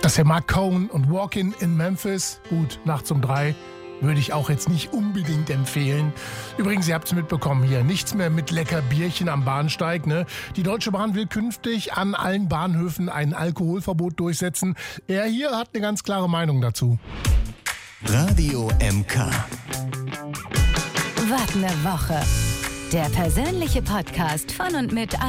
Das ist ja Mark Cohn und Walkin' in Memphis. Gut, nachts um 3 würde ich auch jetzt nicht unbedingt empfehlen. Übrigens, ihr habt es mitbekommen hier, nichts mehr mit lecker Bierchen am Bahnsteig. Ne? Die Deutsche Bahn will künftig an allen Bahnhöfen ein Alkoholverbot durchsetzen. Er hier hat eine ganz klare Meinung dazu. Radio MK. Wart eine Woche. Der persönliche Podcast von und mit